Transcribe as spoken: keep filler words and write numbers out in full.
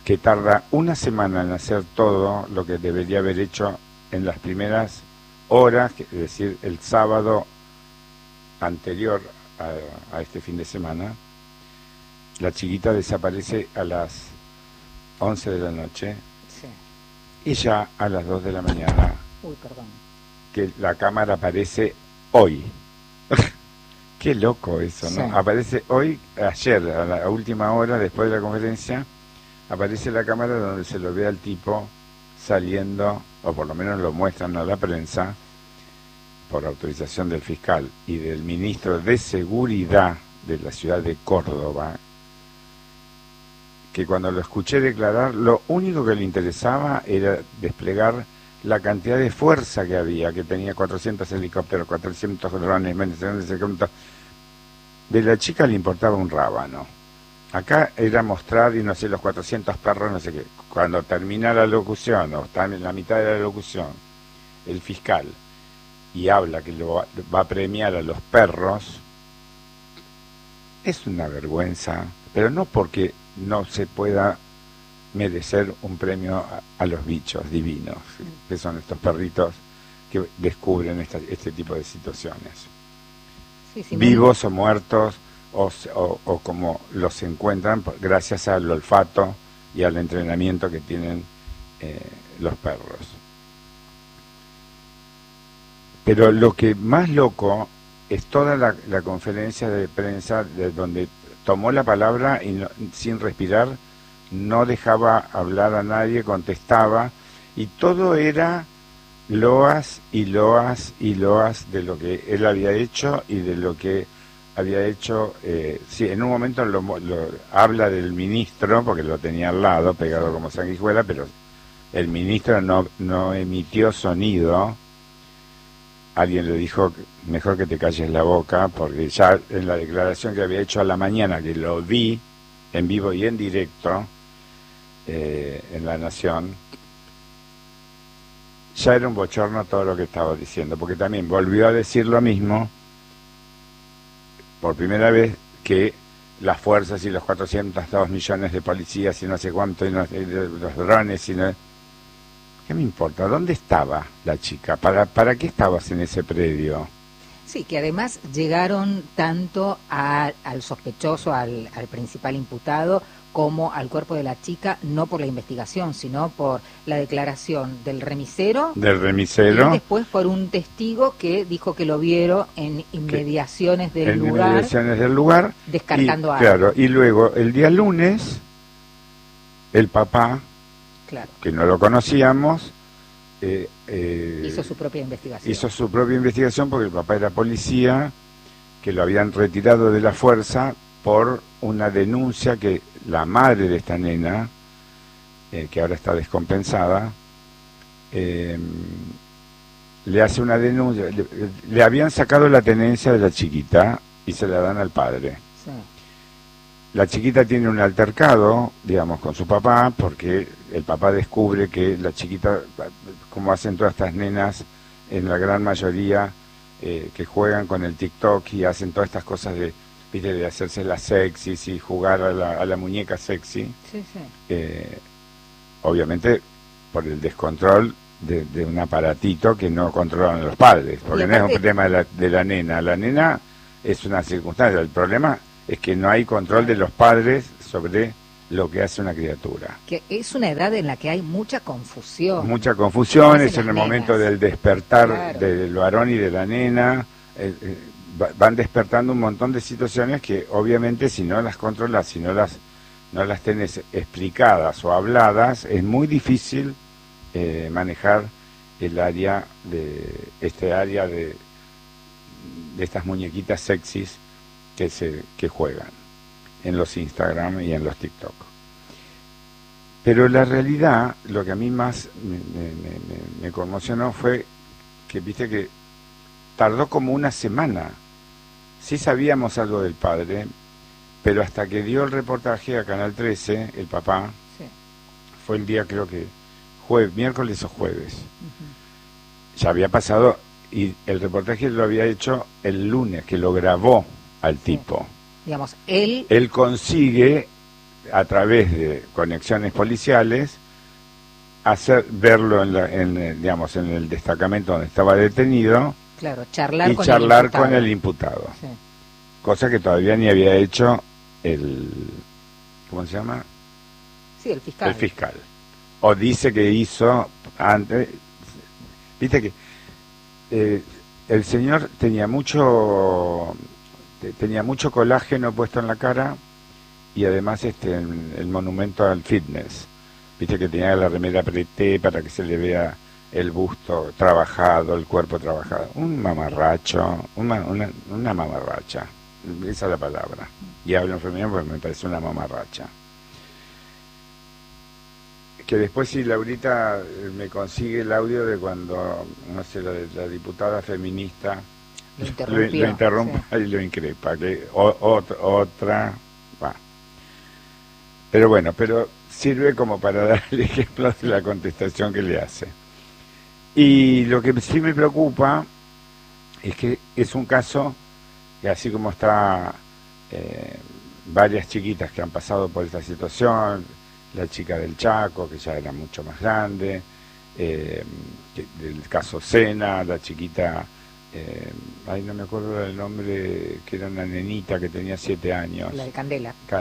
que tarda una semana en hacer todo lo que debería haber hecho en las primeras horas, es decir, el sábado anterior a, a este fin de semana. La chiquita desaparece a las once de la noche, sí, y ya a las dos de la mañana, uy, perdón, que la cámara aparece hoy. Qué loco eso, ¿no? Sí. Aparece hoy, ayer, a la última hora, después de la conferencia, aparece la cámara donde se lo ve al tipo saliendo, o por lo menos lo muestran a la prensa, por autorización del fiscal y del ministro de Seguridad de la ciudad de Córdoba, que cuando lo escuché declarar, lo único que le interesaba era desplegar la cantidad de fuerza que había, que tenía cuatrocientos helicópteros, cuatrocientos drones, de la chica le importaba un rábano. Acá era mostrar, y no sé, los cuatrocientos perros, no sé qué. Cuando termina la locución, o está en la mitad de la locución, el fiscal, y habla que lo va a premiar a los perros, es una vergüenza, pero no porque no se pueda merecer un premio a, a los bichos divinos, que son estos perritos que descubren esta, este tipo de situaciones, sí, sí, vivos o muertos, o, o, o como los encuentran gracias al olfato y al entrenamiento que tienen eh, los perros. Pero lo que más loco es toda la, la conferencia de prensa de donde tomó la palabra y no, sin respirar, no dejaba hablar a nadie, contestaba, y todo era loas y loas y loas de lo que él había hecho y de lo que había hecho. Eh, sí, en un momento lo, lo, habla del ministro, porque lo tenía al lado, pegado como sanguijuela, pero el ministro no, no emitió sonido. Alguien le dijo, mejor que te calles la boca, porque ya en la declaración que había hecho a la mañana, que lo vi en vivo y en directo, eh, en La Nación, ya era un bochorno todo lo que estaba diciendo, porque también volvió a decir lo mismo, por primera vez, que las fuerzas y los cuatrocientos dos millones de policías y no sé cuánto, y no, y los drones, y no... ¿Qué me importa? ¿Dónde estaba la chica? ¿Para, para qué estabas en ese predio? Sí, que además llegaron tanto a, al sospechoso, al, al principal imputado, como al cuerpo de la chica, no por la investigación, sino por la declaración del remisero. Del remisero. Y después por un testigo que dijo que lo vieron en inmediaciones del en lugar. En inmediaciones del lugar. Descartando y, algo. Claro, y luego el día lunes, el papá, claro, que no lo conocíamos, eh, eh, hizo su propia investigación. Hizo su propia investigación porque el papá era policía, que lo habían retirado de la fuerza por una denuncia que la madre de esta nena, eh, que ahora está descompensada, eh, le hace una denuncia. Le, le habían sacado la tenencia de la chiquita y se la dan al padre. Sí. La chiquita tiene un altercado, digamos, con su papá, porque el papá descubre que la chiquita, como hacen todas estas nenas, en la gran mayoría, eh, que juegan con el TikTok y hacen todas estas cosas de, ¿viste?, de hacerse las sexys y jugar a la, a la muñeca sexy. Sí, sí. Eh, obviamente por el descontrol de, de un aparatito que no controlan los padres, porque no es un tema de la, de la nena. La nena es una circunstancia, el problema es que no hay control de los padres sobre lo que hace una criatura. Que es una edad en la que hay mucha confusión. Mucha confusión, es en el nenas? momento del despertar, claro, del varón y de la nena. Eh, eh, van despertando un montón de situaciones que obviamente si no las controlas, si no las, no las tenés explicadas o habladas, es muy difícil eh, manejar el área de, este área de, de estas muñequitas sexys que se que juegan en los Instagram y en los TikTok. Pero la realidad, lo que a mí más me, me, me, me conmocionó fue que, viste, que tardó como una semana. Sí sabíamos algo del padre, pero hasta que dio el reportaje a Canal trece, el papá, sí, fue el día, creo que jueves, miércoles o jueves. Uh-huh. Ya había pasado, y el reportaje lo había hecho el lunes, que lo grabó al tipo. Sí. Digamos, él... Él consigue a través de conexiones policiales, hacer verlo en, la, en digamos en el destacamento donde estaba detenido, claro, charlar y con charlar el con el imputado, sí. Cosa que todavía ni había hecho el, ¿cómo se llama? Sí, el fiscal. El fiscal. O dice que hizo antes, viste que eh, el señor tenía mucho tenía mucho colágeno puesto en la cara, y además este el, el monumento al fitness, viste que tenía la remera apreté para que se le vea el busto trabajado, el cuerpo trabajado, un mamarracho, una, una, una mamarracha, esa es la palabra, y hablo en femenino porque me parece una mamarracha. Que después, si Laurita me consigue el audio de cuando, no sé, la, la diputada feminista lo, lo, lo interrumpa, sí, y lo increpa, que o, otra, otra va. Pero bueno, pero sirve como para dar el ejemplo de la contestación que le hace. Y lo que sí me preocupa es que es un caso que, así como está eh, varias chiquitas que han pasado por esta situación, la chica del Chaco, que ya era mucho más grande, eh, el caso Sena, la chiquita, eh, ay, no me acuerdo del nombre, que era una nenita que tenía siete años. La de Candela.